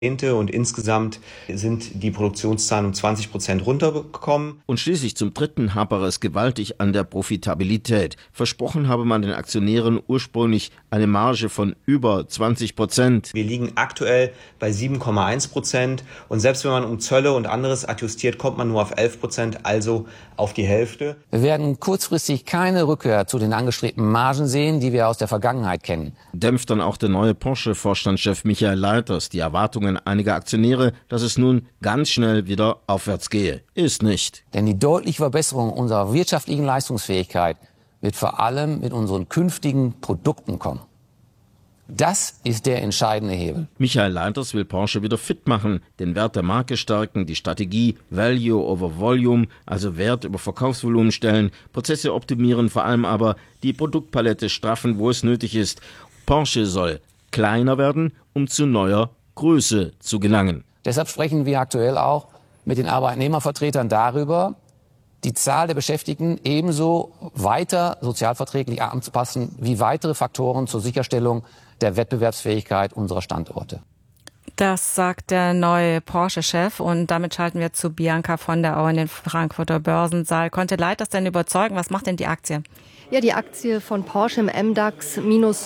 Und insgesamt sind die Produktionszahlen um 20% runtergekommen. Und schließlich zum dritten hapere es gewaltig an der Profitabilität. Versprochen habe man den Aktionären ursprünglich eine Marge von über 20%. Wir liegen aktuell bei 7,1% und selbst wenn man um Zölle und anderes adjustiert, kommt man nur auf 11%, also auf die Hälfte. Wir werden kurzfristig keine Rückkehr zu den angestrebten Margen sehen, die wir aus der Vergangenheit kennen. Dämpft dann auch der neue Porsche-Vorstandschef Michael Leiters die Erwartungen einiger Aktionäre, dass es nun ganz schnell wieder aufwärts gehe. Ist nicht. Denn die deutliche Verbesserung unserer wirtschaftlichen Leistungsfähigkeit wird vor allem mit unseren künftigen Produkten kommen. Das ist der entscheidende Hebel. Michael Leiters will Porsche wieder fit machen, den Wert der Marke stärken, die Strategie Value over Volume, also Wert über Verkaufsvolumen stellen, Prozesse optimieren, vor allem aber die Produktpalette straffen, wo es nötig ist. Porsche soll kleiner werden, um zu neuer Größe zu gelangen. Deshalb sprechen wir aktuell auch mit den Arbeitnehmervertretern darüber, die Zahl der Beschäftigten ebenso weiter sozialverträglich anzupassen wie weitere Faktoren zur Sicherstellung der Wettbewerbsfähigkeit unserer Standorte. Das sagt der neue Porsche-Chef und damit schalten wir zu Bianca von der Au in den Frankfurter Börsensaal. Konnte Leiters denn überzeugen? Was macht denn die Aktie? Ja, die Aktie von Porsche im MDAX minus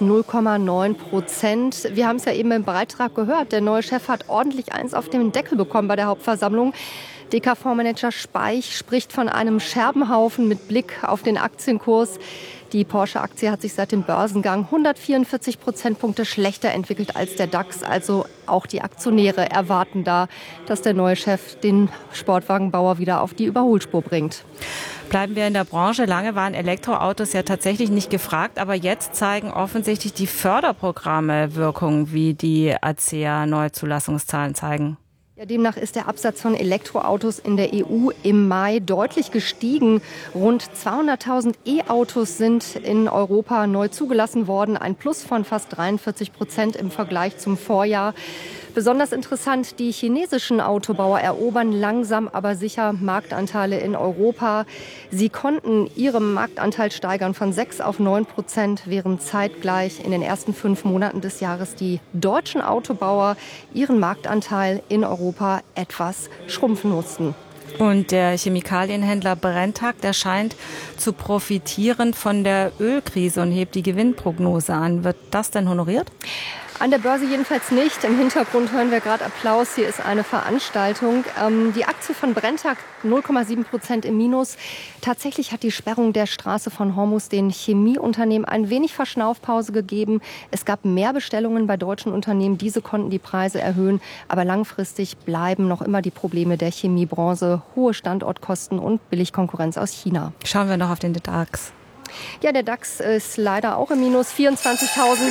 0,9%. Wir haben es ja eben im Beitrag gehört. Der neue Chef hat ordentlich eins auf den Deckel bekommen bei der Hauptversammlung. DK-Fondsmanager Speich spricht von einem Scherbenhaufen mit Blick auf den Aktienkurs. Die Porsche-Aktie hat sich seit dem Börsengang 144 Prozentpunkte schlechter entwickelt als der DAX. Also auch die Aktionäre erwarten da, dass der neue Chef den Sportwagenbauer wieder auf die Überholspur bringt. Bleiben wir in der Branche. Lange waren Elektroautos ja tatsächlich nicht gefragt, aber jetzt zeigen offensichtlich die Förderprogramme Wirkung, wie die ACEA-Neuzulassungszahlen zeigen. Ja, demnach ist der Absatz von Elektroautos in der EU im Mai deutlich gestiegen. Rund 200.000 E-Autos sind in Europa neu zugelassen worden. Ein Plus von fast 43% im Vergleich zum Vorjahr. Besonders interessant, die chinesischen Autobauer erobern langsam aber sicher Marktanteile in Europa. Sie konnten ihren Marktanteil steigern von 6 auf 9%, während zeitgleich in den ersten 5 Monaten des Jahres die deutschen Autobauer ihren Marktanteil in Europa etwas schrumpfen mussten. Und der Chemikalienhändler Brenntag, der scheint zu profitieren von der Ölkrise und hebt die Gewinnprognose an. Wird das denn honoriert? An der Börse jedenfalls nicht. Im Hintergrund hören wir gerade Applaus. Hier ist eine Veranstaltung. Die Aktie von Brenntag 0,7% im Minus. Tatsächlich hat die Sperrung der Straße von Hormuz den Chemieunternehmen ein wenig Verschnaufpause gegeben. Es gab mehr Bestellungen bei deutschen Unternehmen. Diese konnten die Preise erhöhen. Aber langfristig bleiben noch immer die Probleme der Chemiebranche. Hohe Standortkosten und Billigkonkurrenz aus China. Schauen wir noch auf den DAX. Ja, der DAX ist leider auch im Minus, 24.966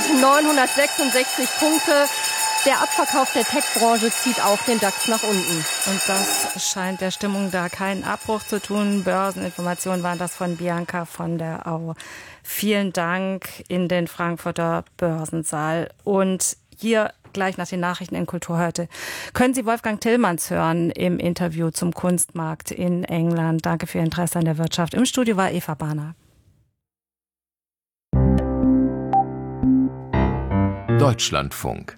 Punkte. Der Abverkauf der Tech-Branche zieht auch den DAX nach unten. Und das scheint der Stimmung da keinen Abbruch zu tun. Börseninformationen waren das von Bianca von der Au. Vielen Dank in den Frankfurter Börsensaal. Und hier gleich nach den Nachrichten in Kultur heute können Sie Wolfgang Tillmanns hören im Interview zum Kunstmarkt in England. Danke für Ihr Interesse an der Wirtschaft. Im Studio war Eva Bahner. Deutschlandfunk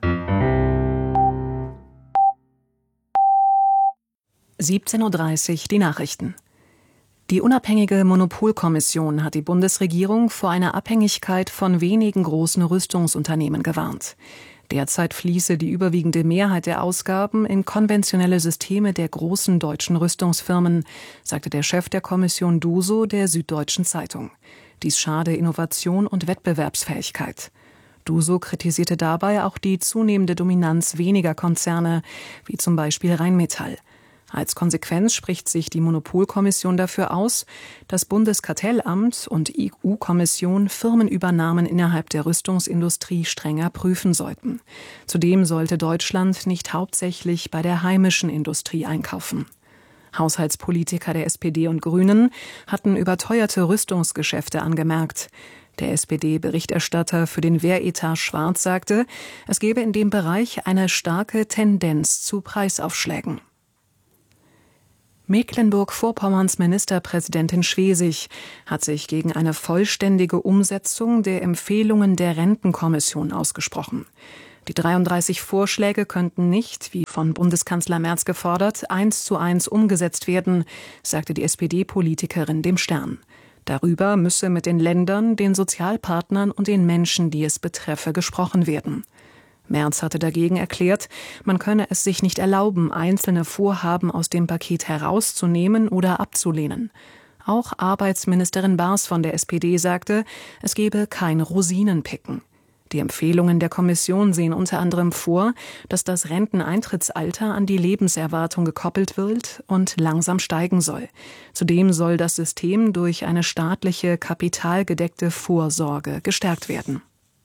17:30 Uhr die Nachrichten. Die unabhängige Monopolkommission hat die Bundesregierung vor einer Abhängigkeit von wenigen großen Rüstungsunternehmen gewarnt. Derzeit fließe die überwiegende Mehrheit der Ausgaben in konventionelle Systeme der großen deutschen Rüstungsfirmen, sagte der Chef der Kommission Duso der Süddeutschen Zeitung. Dies schade Innovation und Wettbewerbsfähigkeit. Duso kritisierte dabei auch die zunehmende Dominanz weniger Konzerne, wie zum Beispiel Rheinmetall. Als Konsequenz spricht sich die Monopolkommission dafür aus, das Bundeskartellamt und EU-Kommission Firmenübernahmen innerhalb der Rüstungsindustrie strenger prüfen sollten. Zudem sollte Deutschland nicht hauptsächlich bei der heimischen Industrie einkaufen. Haushaltspolitiker der SPD und Grünen hatten überteuerte Rüstungsgeschäfte angemerkt. Der SPD-Berichterstatter für den Wehretat Schwarz sagte, es gebe in dem Bereich eine starke Tendenz zu Preisaufschlägen. Mecklenburg-Vorpommerns Ministerpräsidentin Schwesig hat sich gegen eine vollständige Umsetzung der Empfehlungen der Rentenkommission ausgesprochen. Die 33 Vorschläge könnten nicht, wie von Bundeskanzler Merz gefordert, 1:1 umgesetzt werden, sagte die SPD-Politikerin dem Stern. Darüber müsse mit den Ländern, den Sozialpartnern und den Menschen, die es betreffe, gesprochen werden. Merz hatte dagegen erklärt, man könne es sich nicht erlauben, einzelne Vorhaben aus dem Paket herauszunehmen oder abzulehnen. Auch Arbeitsministerin Baas von der SPD sagte, es gebe kein Rosinenpicken. Die Empfehlungen der Kommission sehen unter anderem vor, dass das Renteneintrittsalter an die Lebenserwartung gekoppelt wird und langsam steigen soll. Zudem soll das System durch eine staatliche, kapitalgedeckte Vorsorge gestärkt werden.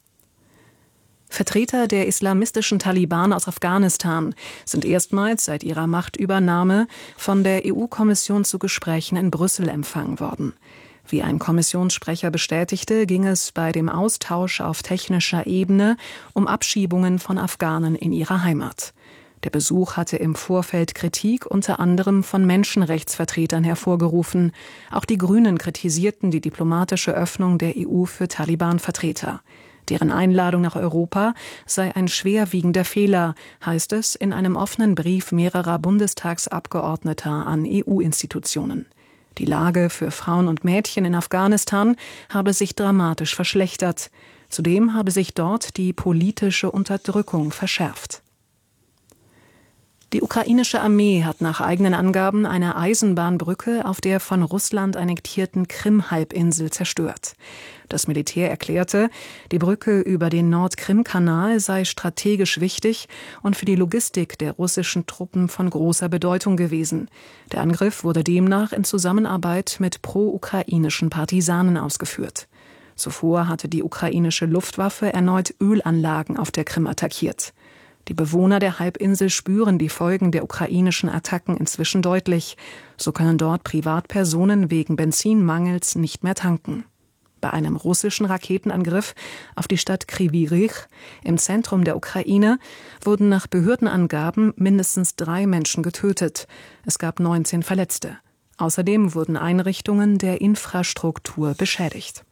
Vertreter der islamistischen Taliban aus Afghanistan sind erstmals seit ihrer Machtübernahme von der EU-Kommission zu Gesprächen in Brüssel empfangen worden. Wie ein Kommissionssprecher bestätigte, ging es bei dem Austausch auf technischer Ebene um Abschiebungen von Afghanen in ihrer Heimat. Der Besuch hatte im Vorfeld Kritik unter anderem von Menschenrechtsvertretern hervorgerufen. Auch die Grünen kritisierten die diplomatische Öffnung der EU für Taliban-Vertreter. Deren Einladung nach Europa sei ein schwerwiegender Fehler, heißt es in einem offenen Brief mehrerer Bundestagsabgeordneter an EU-Institutionen. Die Lage für Frauen und Mädchen in Afghanistan habe sich dramatisch verschlechtert. Zudem habe sich dort die politische Unterdrückung verschärft. Die ukrainische Armee hat nach eigenen Angaben eine Eisenbahnbrücke auf der von Russland annektierten Krim-Halbinsel zerstört. Das Militär erklärte, die Brücke über den Nord-Krim-Kanal sei strategisch wichtig und für die Logistik der russischen Truppen von großer Bedeutung gewesen. Der Angriff wurde demnach in Zusammenarbeit mit pro-ukrainischen Partisanen ausgeführt. Zuvor hatte die ukrainische Luftwaffe erneut Ölanlagen auf der Krim attackiert. Die Bewohner der Halbinsel spüren die Folgen der ukrainischen Attacken inzwischen deutlich. So können dort Privatpersonen wegen Benzinmangels nicht mehr tanken. Bei einem russischen Raketenangriff auf die Stadt Kryvyi Rih im Zentrum der Ukraine wurden nach Behördenangaben mindestens 3 Menschen getötet. Es gab 19 Verletzte. Außerdem wurden Einrichtungen der Infrastruktur beschädigt.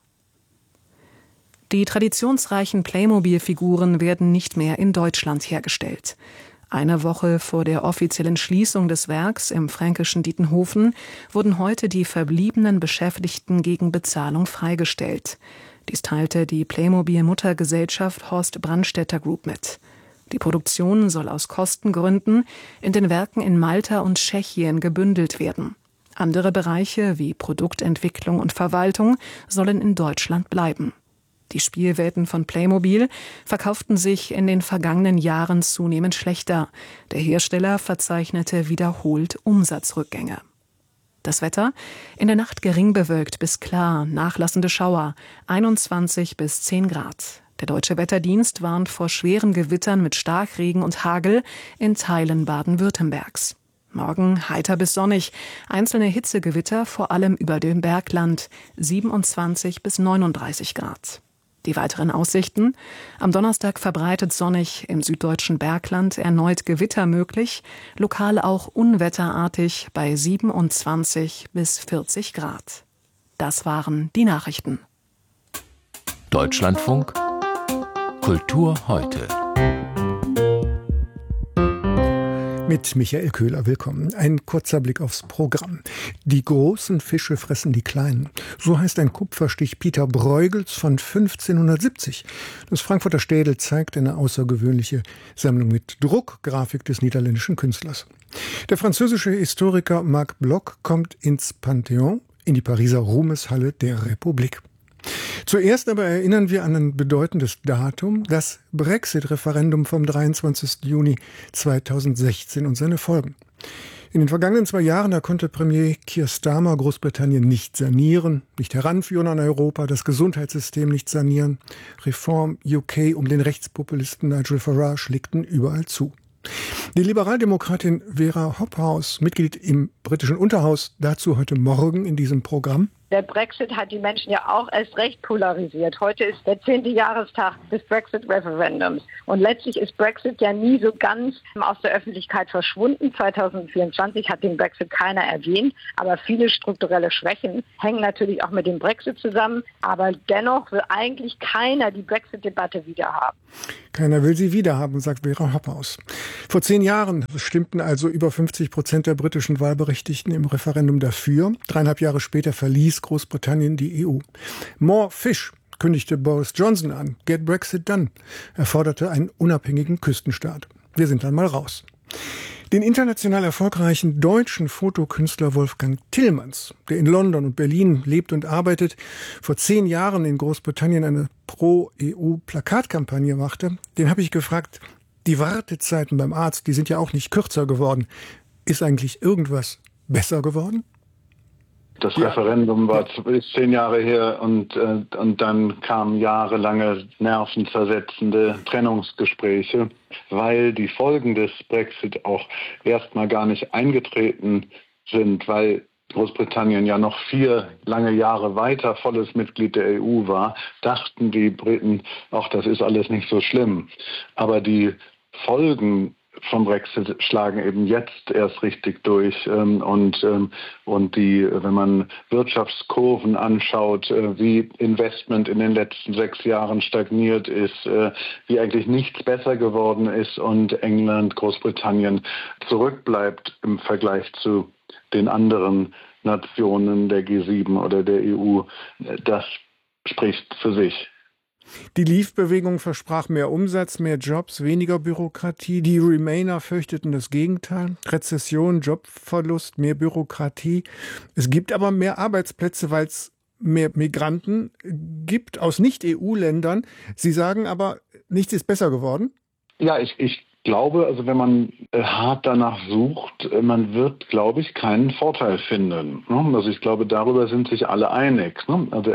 Die traditionsreichen Playmobil-Figuren werden nicht mehr in Deutschland hergestellt. Eine Woche vor der offiziellen Schließung des Werks im fränkischen Dietenhofen wurden heute die verbliebenen Beschäftigten gegen Bezahlung freigestellt. Dies teilte die Playmobil-Muttergesellschaft Horst Brandstätter Group mit. Die Produktion soll aus Kostengründen in den Werken in Malta und Tschechien gebündelt werden. Andere Bereiche wie Produktentwicklung und Verwaltung sollen in Deutschland bleiben. Die Spielwelten von Playmobil verkauften sich in den vergangenen Jahren zunehmend schlechter. Der Hersteller verzeichnete wiederholt Umsatzrückgänge. Das Wetter? In der Nacht gering bewölkt bis klar, nachlassende Schauer, 21 bis 10 Grad. Der Deutsche Wetterdienst warnt vor schweren Gewittern mit Starkregen und Hagel in Teilen Baden-Württembergs. Morgen heiter bis sonnig, einzelne Hitzegewitter vor allem über dem Bergland, 27 bis 39 Grad. Die weiteren Aussichten? Am Donnerstag verbreitet sonnig, im süddeutschen Bergland erneut Gewitter möglich, lokal auch unwetterartig bei 27 bis 40 Grad. Das waren die Nachrichten. Deutschlandfunk Kultur heute. Mit Michael Köhler, willkommen. Ein kurzer Blick aufs Programm. Die großen Fische fressen die kleinen. So heißt ein Kupferstich Pieter Bruegels von 1570. Das Frankfurter Städel zeigt eine außergewöhnliche Sammlung mit Druckgrafik des niederländischen Künstlers. Der französische Historiker Marc Bloch kommt ins Pantheon, in die Pariser Ruhmeshalle der Republik. Zuerst aber erinnern wir an ein bedeutendes Datum, das Brexit-Referendum vom 23. Juni 2016 und seine Folgen. In den vergangenen 2 Jahren, da konnte Premier Keir Starmer Großbritannien nicht sanieren, nicht heranführen an Europa, das Gesundheitssystem nicht sanieren. Reform UK um den Rechtspopulisten Nigel Farage legten überall zu. Die Liberaldemokratin Vera Hophouse, Mitglied im britischen Unterhaus, dazu heute Morgen in diesem Programm. Der Brexit hat die Menschen ja auch erst recht polarisiert. Heute ist der 10. Jahrestag des Brexit-Referendums. Und letztlich ist Brexit ja nie so ganz aus der Öffentlichkeit verschwunden. 2024 hat den Brexit keiner erwähnt. Aber viele strukturelle Schwächen hängen natürlich auch mit dem Brexit zusammen. Aber dennoch will eigentlich keiner die Brexit-Debatte wieder haben. Keiner will sie wiederhaben, sagt Vera Hoppaus. Vor 10 Jahren stimmten also über 50% der britischen Wahlberechtigten im Referendum dafür. 3,5 Jahre später verließ Großbritannien die EU. More Fish kündigte Boris Johnson an. Get Brexit done. Er forderte einen unabhängigen Küstenstaat. Wir sind dann mal raus. Den international erfolgreichen deutschen Fotokünstler Wolfgang Tillmanns, der in London und Berlin lebt und arbeitet, vor 10 Jahren in Großbritannien eine Pro-EU-Plakatkampagne machte, den habe ich gefragt, die Wartezeiten beim Arzt, die sind ja auch nicht kürzer geworden. Ist eigentlich irgendwas besser geworden? Das Referendum ist 10 Jahre her und dann kamen jahrelange nervenzersetzende Trennungsgespräche, weil die Folgen des Brexit auch erstmal gar nicht eingetreten sind, weil Großbritannien ja noch 4 lange Jahre weiter volles Mitglied der EU war, dachten die Briten, ach, das ist alles nicht so schlimm. Aber die Folgen vom Brexit schlagen eben jetzt erst richtig durch und die, wenn man Wirtschaftskurven anschaut, wie Investment in den letzten 6 Jahren stagniert ist, wie eigentlich nichts besser geworden ist und England, Großbritannien zurückbleibt im Vergleich zu den anderen Nationen der G7 oder der EU, das spricht für sich. Die Leave-Bewegung versprach mehr Umsatz, mehr Jobs, weniger Bürokratie. Die Remainer fürchteten das Gegenteil. Rezession, Jobverlust, mehr Bürokratie. Es gibt aber mehr Arbeitsplätze, weil es mehr Migranten gibt aus Nicht-EU-Ländern. Sie sagen aber, nichts ist besser geworden? Ja, ich glaube, also wenn man hart danach sucht, man wird, glaube ich, keinen Vorteil finden. Also ich glaube, darüber sind sich alle einig. Also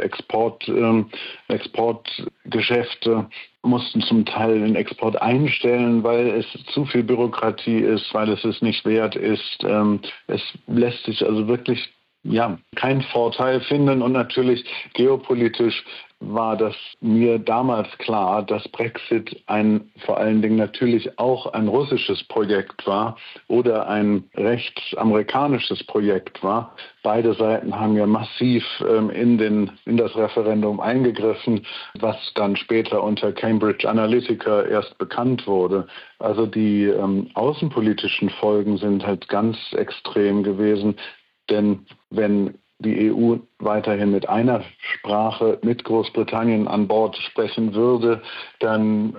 Exportgeschäfte mussten zum Teil den Export einstellen, weil es zu viel Bürokratie ist, weil es nicht wert ist. Es lässt sich also wirklich keinen Vorteil finden und natürlich geopolitisch war das mir damals klar, dass Brexit vor allen Dingen natürlich auch ein russisches Projekt war oder ein rechtsamerikanisches Projekt war. Beide Seiten haben ja massiv in das Referendum eingegriffen, was dann später unter Cambridge Analytica erst bekannt wurde. Also die außenpolitischen Folgen sind halt ganz extrem gewesen, denn wenn die EU weiterhin mit einer Sprache mit Großbritannien an Bord sprechen würde, dann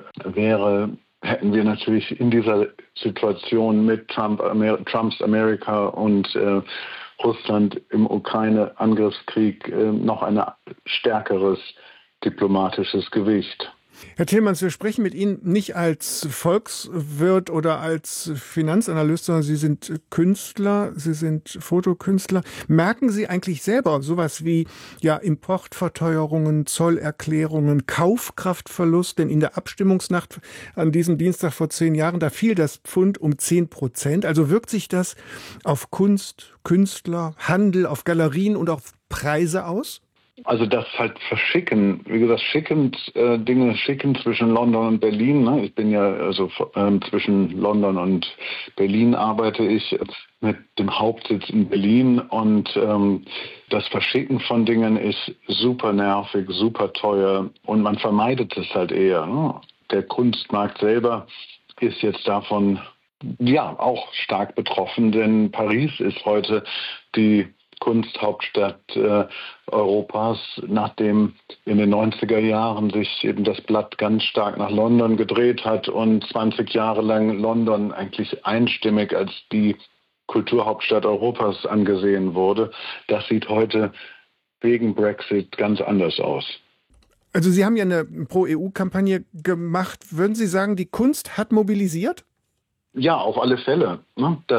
hätten wir natürlich in dieser Situation mit Trumps Amerika und Russland im Ukraine-Angriffskrieg noch ein stärkeres diplomatisches Gewicht. Herr Tillmanns, wir sprechen mit Ihnen nicht als Volkswirt oder als Finanzanalyst, sondern Sie sind Künstler, Sie sind Fotokünstler. Merken Sie eigentlich selber sowas wie Importverteuerungen, Zollerklärungen, Kaufkraftverlust? Denn in der Abstimmungsnacht an diesem Dienstag vor 10 Jahren, da fiel das Pfund um 10%. Also wirkt sich das auf Kunst, Künstler, Handel, auf Galerien und auf Preise aus? Also das halt verschicken, wie gesagt, Dinge schicken zwischen London und Berlin. Ne? Ich bin ja zwischen London und Berlin arbeite ich mit dem Hauptsitz in Berlin und das Verschicken von Dingen ist super nervig, super teuer und man vermeidet es halt eher. Ne? Der Kunstmarkt selber ist jetzt davon auch stark betroffen, denn Paris ist heute die Kunsthauptstadt Europas, nachdem in den 90er Jahren sich eben das Blatt ganz stark nach London gedreht hat und 20 Jahre lang London eigentlich einstimmig als die Kulturhauptstadt Europas angesehen wurde. Das sieht heute wegen Brexit ganz anders aus. Also Sie haben ja eine Pro-EU-Kampagne gemacht. Würden Sie sagen, die Kunst hat mobilisiert? Ja, auf alle Fälle. Ne? Das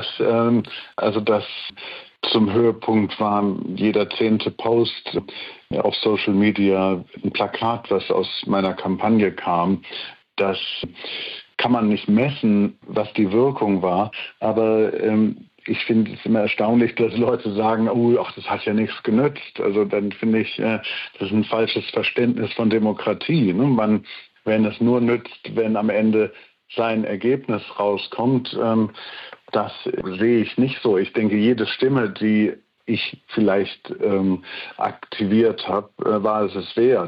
zum Höhepunkt war jeder 10. Post auf Social Media ein Plakat, was aus meiner Kampagne kam. Das kann man nicht messen, was die Wirkung war, aber ich finde es immer erstaunlich, dass Leute sagen, das hat ja nichts genützt. Also dann finde ich, das ist ein falsches Verständnis von Demokratie. Ne? Wenn es nur nützt, wenn am Ende sein Ergebnis rauskommt, das sehe ich nicht so. Ich denke, jede Stimme, die ich vielleicht aktiviert habe, war es wert.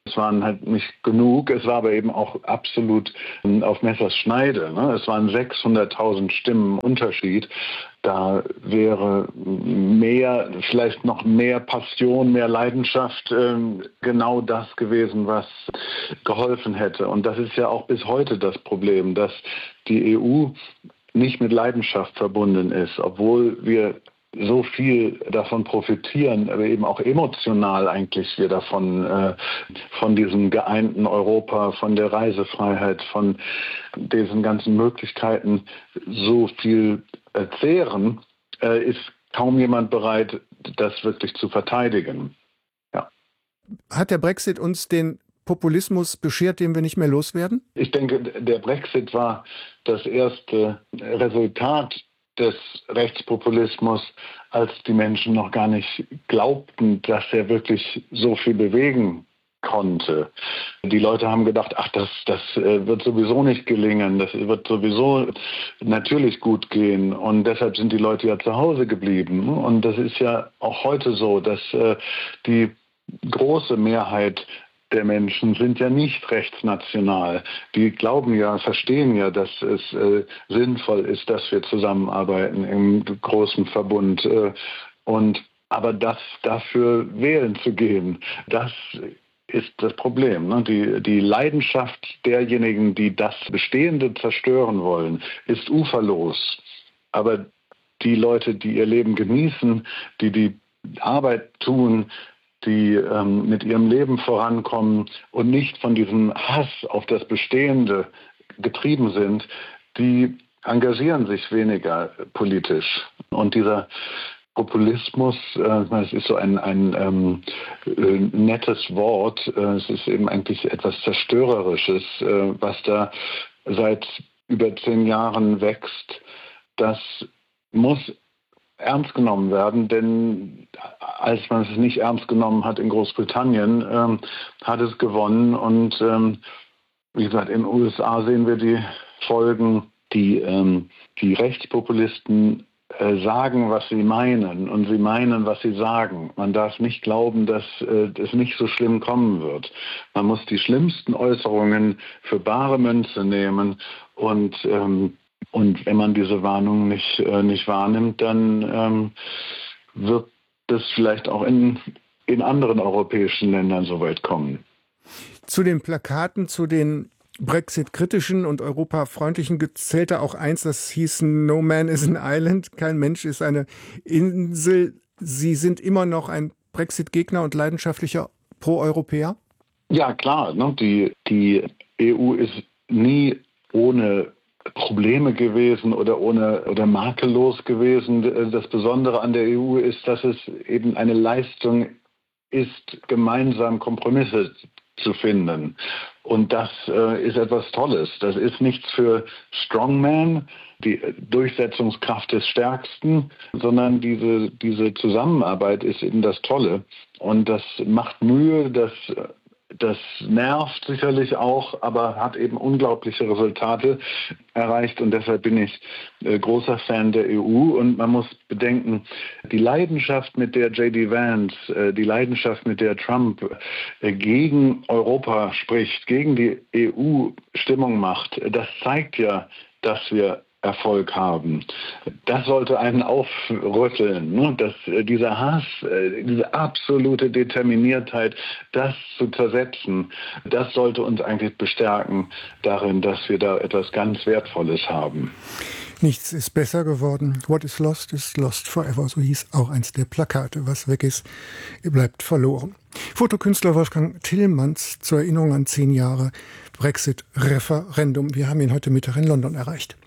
Es waren halt nicht genug, es war aber eben auch absolut auf Messers Schneide. Ne? Es waren 600.000 Stimmen Unterschied. Da wäre vielleicht noch mehr Passion, mehr Leidenschaft genau das gewesen, was geholfen hätte. Und das ist ja auch bis heute das Problem, dass die EU nicht mit Leidenschaft verbunden ist, obwohl wir so viel davon profitieren, aber eben auch emotional eigentlich wir davon, von diesem geeinten Europa, von der Reisefreiheit, von diesen ganzen Möglichkeiten so viel zehren, ist kaum jemand bereit, das wirklich zu verteidigen. Ja. Hat der Brexit uns den Populismus beschert, den wir nicht mehr loswerden? Ich denke, der Brexit war das erste Resultat des Rechtspopulismus, als die Menschen noch gar nicht glaubten, dass er wirklich so viel bewegen konnte. Die Leute haben gedacht, ach, das wird sowieso nicht gelingen, das wird sowieso natürlich gut gehen und deshalb sind die Leute ja zu Hause geblieben. Und das ist ja auch heute so, dass die große Mehrheit der Menschen sind ja nicht rechtsnational. Die glauben ja, verstehen ja, dass es sinnvoll ist, dass wir zusammenarbeiten im großen Verbund. Aber dafür wählen zu gehen, das ist das Problem. Ne? Die Leidenschaft derjenigen, die das Bestehende zerstören wollen, ist uferlos. Aber die Leute, die ihr Leben genießen, die Arbeit tun, die mit ihrem Leben vorankommen und nicht von diesem Hass auf das Bestehende getrieben sind, die engagieren sich weniger politisch. Und dieser Populismus, es ist so ein nettes Wort, es ist eben eigentlich etwas Zerstörerisches, was da seit über 10 Jahren wächst. Das muss ernst genommen werden, denn als man es nicht ernst genommen hat in Großbritannien, hat es gewonnen und wie gesagt, in den USA sehen wir die Folgen, die Rechtspopulisten sagen, was sie meinen und sie meinen, was sie sagen. Man darf nicht glauben, dass es nicht so schlimm kommen wird. Man muss die schlimmsten Äußerungen für bare Münze nehmen und wenn man diese Warnung nicht wahrnimmt, dann wird es vielleicht auch in anderen europäischen Ländern so weit kommen. Zu den Plakaten, zu den Brexit-kritischen und europafreundlichen zählte auch eins, das hieß No man is an island, kein Mensch ist eine Insel. Sie sind immer noch ein Brexit-Gegner und leidenschaftlicher Pro-Europäer? Ja, klar. Ne? Die EU ist nie ohne Probleme gewesen oder makellos gewesen. Das Besondere an der EU ist, dass es eben eine Leistung ist, gemeinsam Kompromisse zu finden. Und das ist etwas Tolles. Das ist nichts für Strongman, die Durchsetzungskraft des Stärksten, sondern diese Zusammenarbeit ist eben das Tolle. Und das macht Mühe, das nervt sicherlich auch, aber hat eben unglaubliche Resultate erreicht. Und deshalb bin ich großer Fan der EU. Und man muss bedenken, die Leidenschaft, mit der J.D. Vance, die Leidenschaft, mit der Trump gegen Europa spricht, gegen die EU Stimmung macht, das zeigt ja, dass wir Erfolg haben. Das sollte einen aufrütteln, ne? Dass dieser Hass, diese absolute Determiniertheit, das zu zersetzen, das sollte uns eigentlich bestärken darin, dass wir da etwas ganz Wertvolles haben. Nichts ist besser geworden. What is lost forever. So hieß auch eins der Plakate. Was weg ist, bleibt verloren. Fotokünstler Wolfgang Tillmanns zur Erinnerung an 10 Jahre Brexit-Referendum. Wir haben ihn heute Mittag in London erreicht.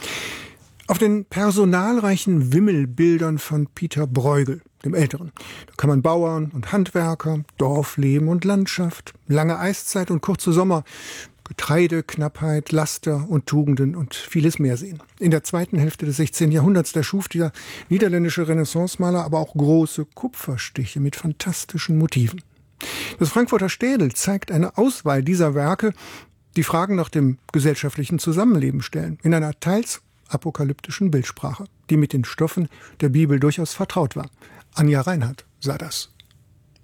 Auf den personalreichen Wimmelbildern von Peter Bruegel, dem Älteren, da kann man Bauern und Handwerker, Dorfleben und Landschaft, lange Eiszeit und kurze Sommer, Getreideknappheit, Laster und Tugenden und vieles mehr sehen. In der zweiten Hälfte des 16. Jahrhunderts, da schuf dieser niederländische Renaissancemaler aber auch große Kupferstiche mit fantastischen Motiven. Das Frankfurter Städel zeigt eine Auswahl dieser Werke, die Fragen nach dem gesellschaftlichen Zusammenleben stellen, in einer teils apokalyptischen Bildsprache, die mit den Stoffen der Bibel durchaus vertraut war. Anja Reinhardt sah das.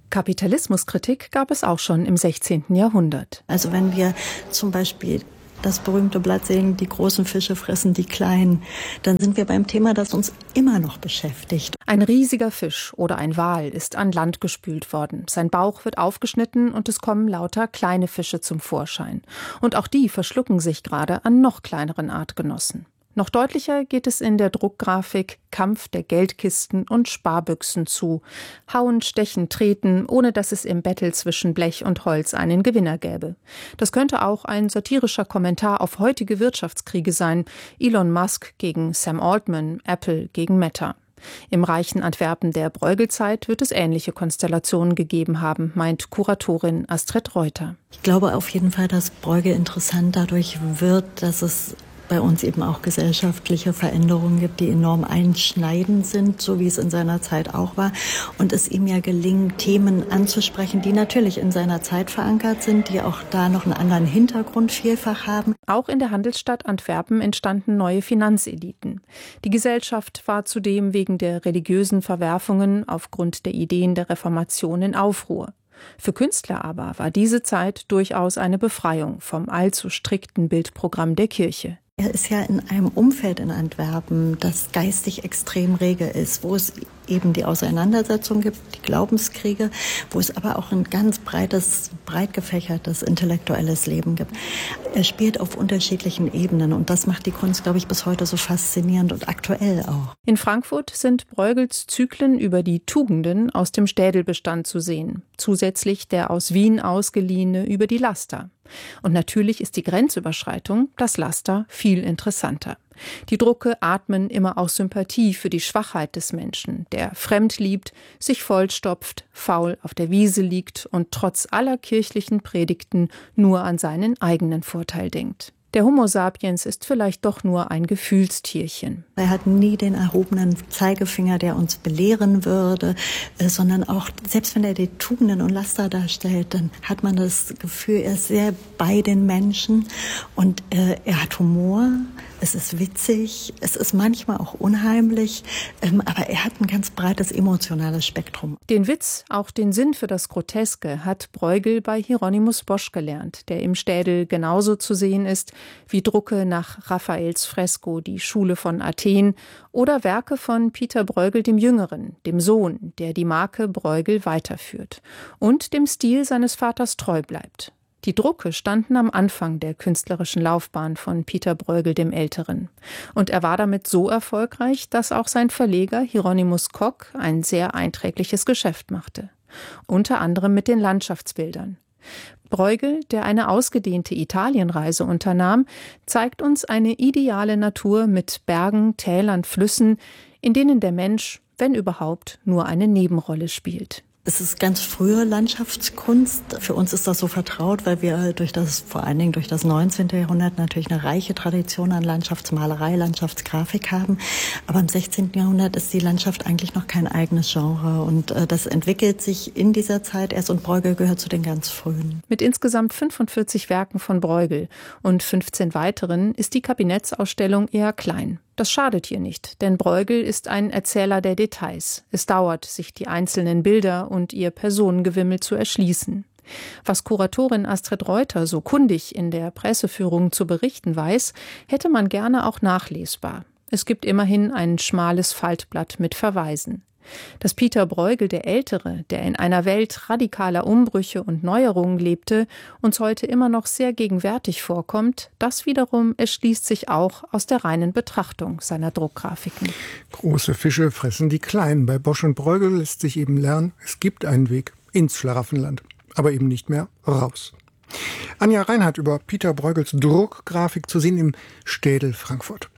Kapitalismuskritik gab es auch schon im 16. Jahrhundert. Also wenn wir zum Beispiel das berühmte Blatt sehen, die großen Fische fressen die kleinen, dann sind wir beim Thema, das uns immer noch beschäftigt. Ein riesiger Fisch oder ein Wal ist an Land gespült worden. Sein Bauch wird aufgeschnitten und es kommen lauter kleine Fische zum Vorschein. Und auch die verschlucken sich gerade an noch kleineren Artgenossen. Noch deutlicher geht es in der Druckgrafik Kampf der Geldkisten und Sparbüchsen zu. Hauen, stechen, treten, ohne dass es im Battle zwischen Blech und Holz einen Gewinner gäbe. Das könnte auch ein satirischer Kommentar auf heutige Wirtschaftskriege sein. Elon Musk gegen Sam Altman, Apple gegen Meta. Im reichen Antwerpen der Bruegel-Zeit wird es ähnliche Konstellationen gegeben haben, meint Kuratorin Astrid Reuter. Ich glaube auf jeden Fall, dass Bruegel interessant dadurch wird, dass es bei uns eben auch gesellschaftliche Veränderungen gibt, die enorm einschneidend sind, so wie es in seiner Zeit auch war. Und es ihm ja gelingt, Themen anzusprechen, die natürlich in seiner Zeit verankert sind, die auch da noch einen anderen Hintergrund vielfach haben. Auch in der Handelsstadt Antwerpen entstanden neue Finanzeliten. Die Gesellschaft war zudem wegen der religiösen Verwerfungen aufgrund der Ideen der Reformation in Aufruhr. Für Künstler aber war diese Zeit durchaus eine Befreiung vom allzu strikten Bildprogramm der Kirche. Er ist ja in einem Umfeld in Antwerpen, das geistig extrem rege ist, wo es eben die Auseinandersetzung gibt, die Glaubenskriege, wo es aber auch ein ganz breit gefächertes intellektuelles Leben gibt. Er spielt auf unterschiedlichen Ebenen und das macht die Kunst, glaube ich, bis heute so faszinierend und aktuell auch. In Frankfurt sind Bruegels Zyklen über die Tugenden aus dem Städelbestand zu sehen. Zusätzlich der aus Wien ausgeliehene über die Laster. Und natürlich ist die Grenzüberschreitung, das Laster, viel interessanter. Die Drucke atmen immer aus Sympathie für die Schwachheit des Menschen, der fremd liebt, sich vollstopft, faul auf der Wiese liegt und trotz aller kirchlichen Predigten nur an seinen eigenen Vorteil denkt. Der Homo sapiens ist vielleicht doch nur ein Gefühlstierchen. Er hat nie den erhobenen Zeigefinger, der uns belehren würde, sondern auch, selbst wenn er die Tugenden und Laster darstellt, dann hat man das Gefühl, er ist sehr bei den Menschen und er hat Humor. Es ist witzig, es ist manchmal auch unheimlich, aber er hat ein ganz breites emotionales Spektrum. Den Witz, auch den Sinn für das Groteske, hat Bruegel bei Hieronymus Bosch gelernt, der im Städel genauso zu sehen ist wie Drucke nach Raffaels Fresko Die Schule von Athen oder Werke von Pieter Bruegel dem Jüngeren, dem Sohn, der die Marke Bruegel weiterführt und dem Stil seines Vaters treu bleibt. Die Drucke standen am Anfang der künstlerischen Laufbahn von Pieter Bruegel dem Älteren. Und er war damit so erfolgreich, dass auch sein Verleger Hieronymus Kock ein sehr einträgliches Geschäft machte. Unter anderem mit den Landschaftsbildern. Bruegel, der eine ausgedehnte Italienreise unternahm, zeigt uns eine ideale Natur mit Bergen, Tälern, Flüssen, in denen der Mensch, wenn überhaupt, nur eine Nebenrolle spielt. Es ist ganz frühe Landschaftskunst. Für uns ist das so vertraut, weil wir vor allen Dingen durch das 19. Jahrhundert natürlich eine reiche Tradition an Landschaftsmalerei, Landschaftsgrafik haben. Aber im 16. Jahrhundert ist die Landschaft eigentlich noch kein eigenes Genre. Und das entwickelt sich in dieser Zeit erst und Bruegel gehört zu den ganz frühen. Mit insgesamt 45 Werken von Bruegel und 15 weiteren ist die Kabinettsausstellung eher klein. Das schadet hier nicht, denn Bruegel ist ein Erzähler der Details. Es dauert, sich die einzelnen Bilder und ihr Personengewimmel zu erschließen. Was Kuratorin Astrid Reuter so kundig in der Presseführung zu berichten weiß, hätte man gerne auch nachlesbar. Es gibt immerhin ein schmales Faltblatt mit Verweisen. Dass Pieter Bruegel der Ältere, der in einer Welt radikaler Umbrüche und Neuerungen lebte, uns heute immer noch sehr gegenwärtig vorkommt, das wiederum erschließt sich auch aus der reinen Betrachtung seiner Druckgrafiken. Große Fische fressen die Kleinen. Bei Bosch und Bruegel lässt sich eben lernen, es gibt einen Weg ins Schlaraffenland, aber eben nicht mehr raus. Anja Reinhardt über Pieter Bruegels Druckgrafik zu sehen im Städel Frankfurt.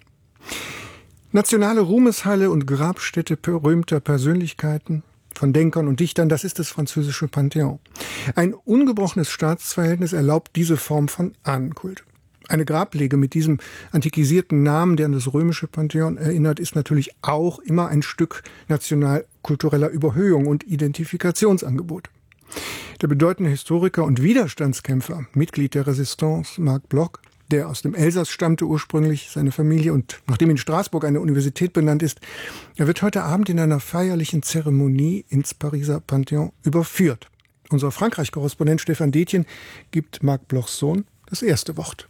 Nationale Ruhmeshalle und Grabstätte berühmter Persönlichkeiten von Denkern und Dichtern, das ist das französische Pantheon. Ein ungebrochenes Staatsverhältnis erlaubt diese Form von Ahnenkult. Eine Grablege mit diesem antikisierten Namen, der an das römische Pantheon erinnert, ist natürlich auch immer ein Stück nationalkultureller Überhöhung und Identifikationsangebot. Der bedeutende Historiker und Widerstandskämpfer, Mitglied der Resistance, Marc Bloch, der aus dem Elsass stammte ursprünglich, seine Familie, und nachdem in Straßburg eine Universität benannt ist, er wird heute Abend in einer feierlichen Zeremonie ins Pariser Panthéon überführt. Unser Frankreich-Korrespondent Stefan Detjen gibt Marc Blochs Sohn das erste Wort.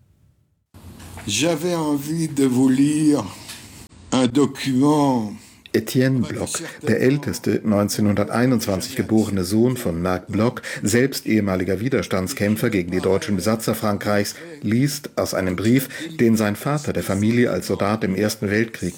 J'avais envie de vous lire un document. Etienne Bloch, der älteste 1921 geborene Sohn von Marc Bloch, selbst ehemaliger Widerstandskämpfer gegen die deutschen Besatzer Frankreichs, liest aus einem Brief, den sein Vater der Familie als Soldat im Ersten Weltkrieg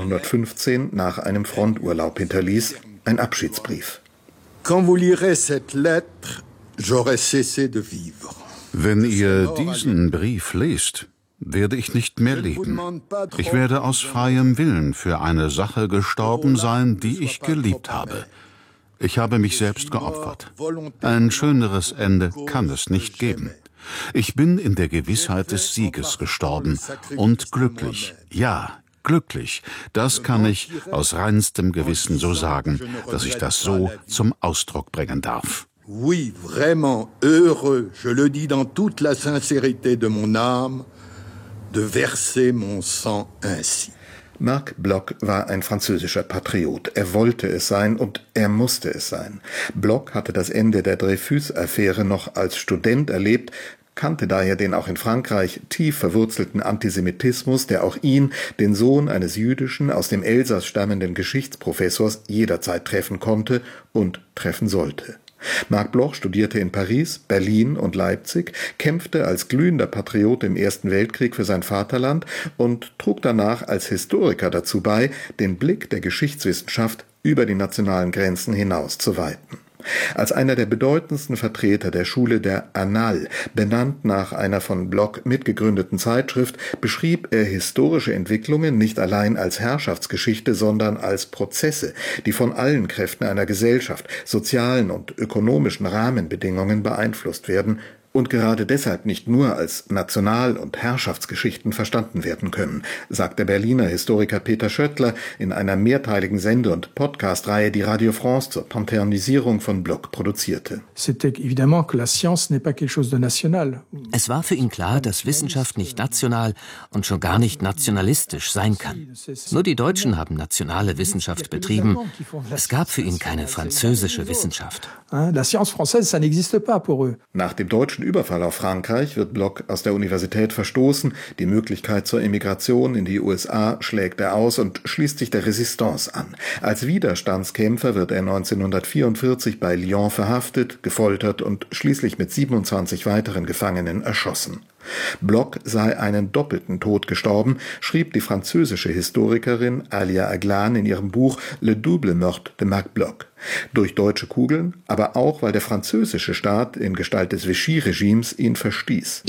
1915 nach einem Fronturlaub hinterließ, ein Abschiedsbrief. Quand vous lirez cette lettre, j'aurai cessé de vivre. Wenn ihr diesen Brief lest, werde ich nicht mehr leben. Ich werde aus freiem Willen für eine Sache gestorben sein, die ich geliebt habe. Ich habe mich selbst geopfert. Ein schöneres Ende kann es nicht geben. Ich bin in der Gewissheit des Sieges gestorben und glücklich, ja, glücklich. Das kann ich aus reinstem Gewissen so sagen, dass ich das so zum Ausdruck bringen darf. Oui, vraiment heureux, je le dis dans toute la sincérité de mon âme, de verser mon sang ainsi. Marc Bloch war ein französischer Patriot. Er wollte es sein und er musste es sein. Bloch hatte das Ende der Dreyfus-Affäre noch als Student erlebt, kannte daher den auch in Frankreich tief verwurzelten Antisemitismus, der auch ihn, den Sohn eines jüdischen, aus dem Elsass stammenden Geschichtsprofessors, jederzeit treffen konnte und treffen sollte. Marc Bloch studierte in Paris, Berlin und Leipzig, kämpfte als glühender Patriot im Ersten Weltkrieg für sein Vaterland und trug danach als Historiker dazu bei, den Blick der Geschichtswissenschaft über die nationalen Grenzen hinaus zu weiten. Als einer der bedeutendsten Vertreter der Schule der Annales, benannt nach einer von Bloch mitgegründeten Zeitschrift, beschrieb er historische Entwicklungen nicht allein als Herrschaftsgeschichte, sondern als Prozesse, die von allen Kräften einer Gesellschaft, sozialen und ökonomischen Rahmenbedingungen beeinflusst werden und gerade deshalb nicht nur als National- und Herrschaftsgeschichten verstanden werden können, sagt der Berliner Historiker Peter Schöttler in einer mehrteiligen Sende- und Podcast-Reihe, die Radio France zur Panthéonisierung von Bloch produzierte. Es war für ihn klar, dass Wissenschaft nicht national und schon gar nicht nationalistisch sein kann. Nur die Deutschen haben nationale Wissenschaft betrieben. Es gab für ihn keine französische Wissenschaft. Nach dem deutschen Überfall auf Frankreich wird Bloch aus der Universität verstoßen. Die Möglichkeit zur Emigration in die USA schlägt er aus und schließt sich der Resistance an. Als Widerstandskämpfer wird er 1944 bei Lyon verhaftet, gefoltert und schließlich mit 27 weiteren Gefangenen erschossen. Bloch sei einen doppelten Tod gestorben, schrieb die französische Historikerin Alia Aglan in ihrem Buch Le double meurtre de Marc Bloch. Durch deutsche Kugeln, aber auch, weil der französische Staat in Gestalt des Vichy-Regimes ihn verstieß.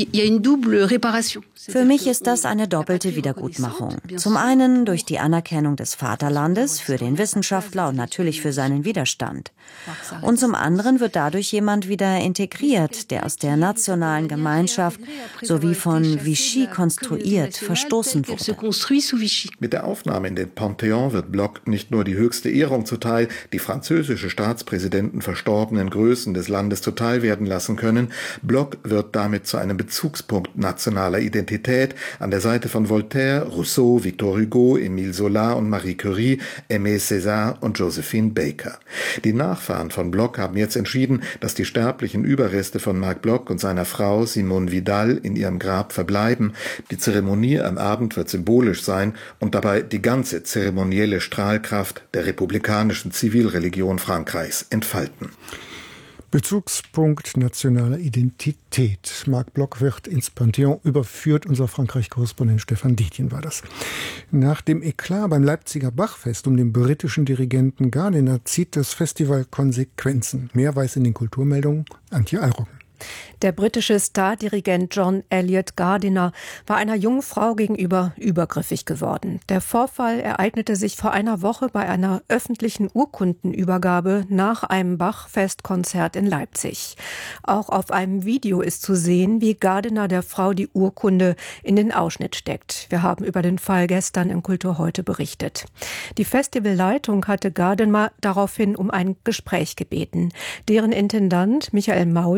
Für mich ist das eine doppelte Wiedergutmachung. Zum einen durch die Anerkennung des Vaterlandes für den Wissenschaftler und natürlich für seinen Widerstand. Und zum anderen wird dadurch jemand wieder integriert, der aus der nationalen Gemeinschaft sowie von Vichy konstruiert verstoßen wurde. Mit der Aufnahme in den Panthéon wird Bloch nicht nur die höchste Ehrung zuteil, die französische Staatspräsidenten verstorbenen Größen des Landes zuteil werden lassen können. Bloch wird damit zu einem Bezugspunkt nationaler Identität an der Seite von Voltaire, Rousseau, Victor Hugo, Émile Zola und Marie Curie, Aimé Césaire und Josephine Baker. Die Nachfahren von Bloch haben jetzt entschieden, dass die sterblichen Überreste von Marc Bloch und seiner Frau Simone Vidal in ihrem Grab verbleiben. Die Zeremonie am Abend wird symbolisch sein und dabei die ganze zeremonielle Strahlkraft der republikanischen Zivilreligion Frankreichs entfalten. Bezugspunkt nationaler Identität. Marc Bloch wird ins Panthéon überführt. Unser Frankreich-Korrespondent Stefan Detjen war das. Nach dem Eklat beim Leipziger Bachfest um den britischen Dirigenten Gardiner zieht das Festival Konsequenzen. Mehr weiß in den Kulturmeldungen Antje Allroggen. Der britische Stardirigent John Eliot Gardiner war einer jungen Frau gegenüber übergriffig geworden. Der Vorfall ereignete sich vor einer Woche bei einer öffentlichen Urkundenübergabe nach einem Bachfestkonzert in Leipzig. Auch auf einem Video ist zu sehen, wie Gardiner der Frau die Urkunde in den Ausschnitt steckt. Wir haben über den Fall gestern in Kultur heute berichtet. Die Festivalleitung hatte Gardiner daraufhin um ein Gespräch gebeten. Deren Intendant Michael Maul fasste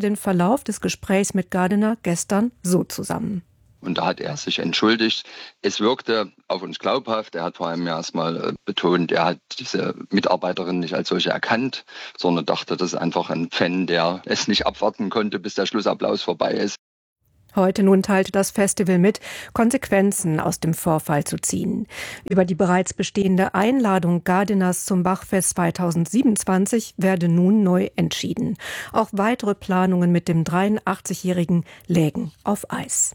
den Verlauf des Gesprächs mit Gardiner gestern so zusammen. Und da hat er sich entschuldigt. Es wirkte auf uns glaubhaft. Er hat vor allem erstmal betont, er hat diese Mitarbeiterin nicht als solche erkannt, sondern dachte, das ist einfach ein Fan, der es nicht abwarten konnte, bis der Schlussapplaus vorbei ist. Heute nun teilte das Festival mit, Konsequenzen aus dem Vorfall zu ziehen. Über die bereits bestehende Einladung Gardiners zum Bachfest 2027 werde nun neu entschieden. Auch weitere Planungen mit dem 83-Jährigen lägen auf Eis.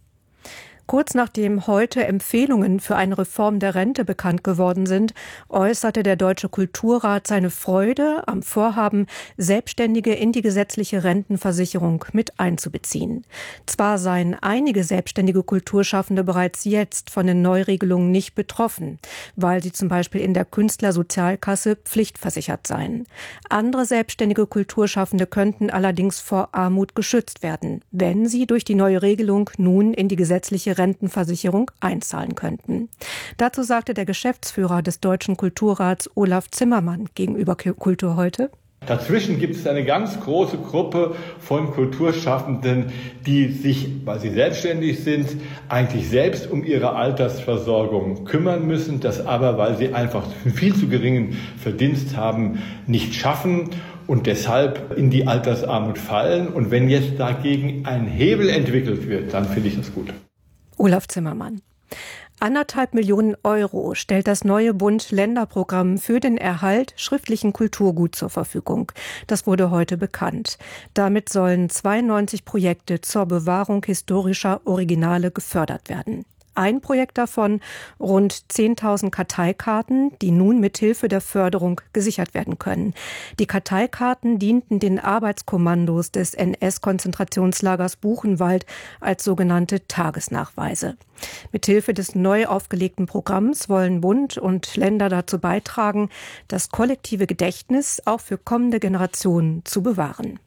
Kurz nachdem heute Empfehlungen für eine Reform der Rente bekannt geworden sind, äußerte der Deutsche Kulturrat seine Freude am Vorhaben, Selbstständige in die gesetzliche Rentenversicherung mit einzubeziehen. Zwar seien einige selbstständige Kulturschaffende bereits jetzt von den Neuregelungen nicht betroffen, weil sie zum Beispiel in der Künstlersozialkasse pflichtversichert seien. Andere selbstständige Kulturschaffende könnten allerdings vor Armut geschützt werden, wenn sie durch die neue Regelung nun in die gesetzliche Rentenversicherung einzahlen könnten. Dazu sagte der Geschäftsführer des Deutschen Kulturrats Olaf Zimmermann gegenüber Kultur heute: Dazwischen gibt es eine ganz große Gruppe von Kulturschaffenden, die sich, weil sie selbstständig sind, eigentlich selbst um ihre Altersversorgung kümmern müssen, das aber, weil sie einfach einen viel zu geringen Verdienst haben, nicht schaffen und deshalb in die Altersarmut fallen. Und wenn jetzt dagegen ein Hebel entwickelt wird, dann finde ich das gut. Olaf Zimmermann. 1,5 Millionen Euro stellt das neue Bund-Länder-Programm für den Erhalt schriftlichen Kulturguts zur Verfügung. Das wurde heute bekannt. Damit sollen 92 Projekte zur Bewahrung historischer Originale gefördert werden. Ein Projekt davon, rund 10.000 Karteikarten, die nun mit Hilfe der Förderung gesichert werden können. Die Karteikarten dienten den Arbeitskommandos des NS-Konzentrationslagers Buchenwald als sogenannte Tagesnachweise. Mit Hilfe des neu aufgelegten Programms wollen Bund und Länder dazu beitragen, das kollektive Gedächtnis auch für kommende Generationen zu bewahren.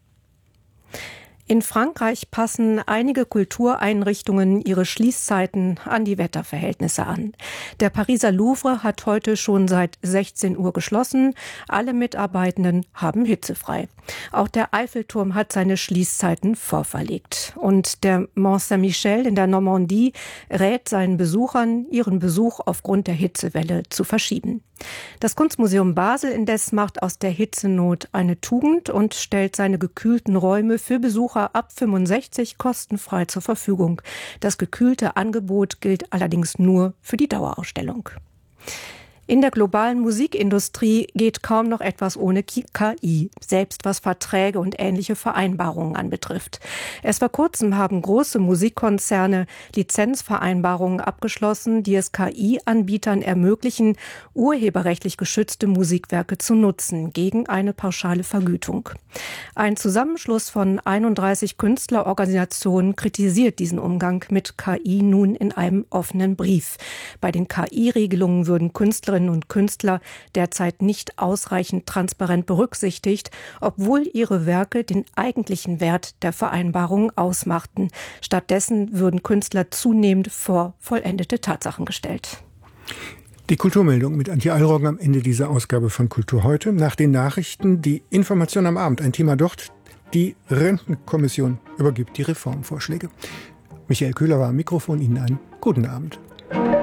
In Frankreich passen einige Kultureinrichtungen ihre Schließzeiten an die Wetterverhältnisse an. Der Pariser Louvre hat heute schon seit 16 Uhr geschlossen. Alle Mitarbeitenden haben hitzefrei. Auch der Eiffelturm hat seine Schließzeiten vorverlegt. Und der Mont Saint-Michel in der Normandie rät seinen Besuchern, ihren Besuch aufgrund der Hitzewelle zu verschieben. Das Kunstmuseum Basel indes macht aus der Hitzenot eine Tugend und stellt seine gekühlten Räume für Besucher ab 65 kostenfrei zur Verfügung. Das gekühlte Angebot gilt allerdings nur für die Dauerausstellung. In der globalen Musikindustrie geht kaum noch etwas ohne KI, selbst was Verträge und ähnliche Vereinbarungen anbetrifft. Erst vor kurzem haben große Musikkonzerne Lizenzvereinbarungen abgeschlossen, die es KI-Anbietern ermöglichen, urheberrechtlich geschützte Musikwerke zu nutzen, gegen eine pauschale Vergütung. Ein Zusammenschluss von 31 Künstlerorganisationen kritisiert diesen Umgang mit KI nun in einem offenen Brief. Bei den KI-Regelungen würden Künstlerinnen und Künstler derzeit nicht ausreichend transparent berücksichtigt, obwohl ihre Werke den eigentlichen Wert der Vereinbarungen ausmachten. Stattdessen würden Künstler zunehmend vor vollendete Tatsachen gestellt. Die Kulturmeldung mit Antje Allroggen am Ende dieser Ausgabe von Kultur heute. Nach den Nachrichten die Information am Abend. Ein Thema dort. Die Rentenkommission übergibt die Reformvorschläge. Michael Köhler war am Mikrofon. Ihnen einen guten Abend.